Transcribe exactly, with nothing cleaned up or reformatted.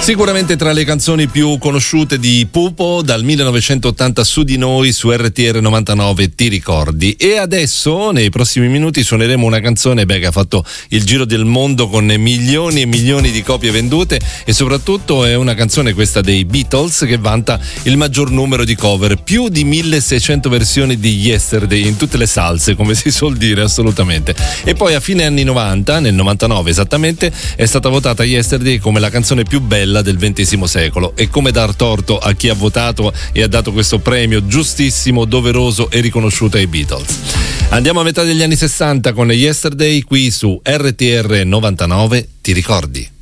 Sicuramente tra le canzoni più conosciute di Pupo, dal millenovecentottanta Su di noi, su R T R novantanove, Ti ricordi? E adesso nei prossimi minuti suoneremo una canzone beh, che ha fatto il giro del mondo con milioni e milioni di copie vendute, e soprattutto è una canzone, questa dei Beatles, che vanta il maggior numero di cover, più di milleseicento versioni di Yesterday in tutte le salse, come si suol dire, assolutamente. E poi a fine anni novanta, nel novantanove esattamente, è stata votata Yesterday come la canzone più bella del ventesimo secolo, e come dar torto a chi ha votato e ha dato questo premio giustissimo, doveroso e riconosciuto ai Beatles. Andiamo a metà degli anni sessanta con Yesterday qui su R T R novantanove, Ti ricordi?